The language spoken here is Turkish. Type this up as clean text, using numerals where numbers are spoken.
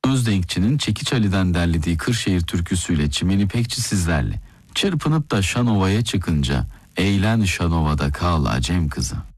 Özdenkçi'nin Çekiç Ali'den derlediği Kırşehir türküsüyle Çimeni Pekçi sizlerle. Çırpınıp da Şanova'ya çıkınca eğlen Şanova'da kal Acem kızı.